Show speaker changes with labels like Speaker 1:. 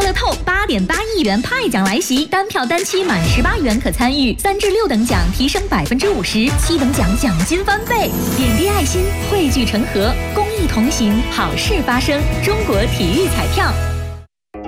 Speaker 1: 乐透8.8亿元派奖来袭，单票单期满18元可参与，3至6等奖提升50%，7等奖奖金翻倍。点滴爱心，汇聚成河，公益同行，好事发生。中国体育彩票。